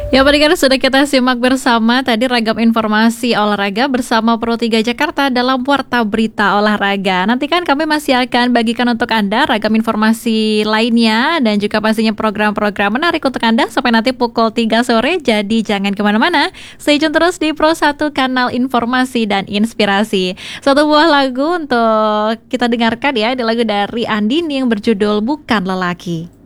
Ya pendengar, sudah kita simak bersama tadi ragam informasi olahraga bersama Pro 3 Jakarta dalam Warta Berita Olahraga. Nantikan kami masih akan bagikan untuk Anda ragam informasi lainnya dan juga pastinya program-program menarik untuk Anda sampai nanti pukul 3 sore. Jadi jangan kemana-mana, stay tune terus di Pro 1 Kanal Informasi dan Inspirasi. Satu buah lagu untuk kita dengarkan ya, ada lagu dari Andini yang berjudul Bukan Lelaki.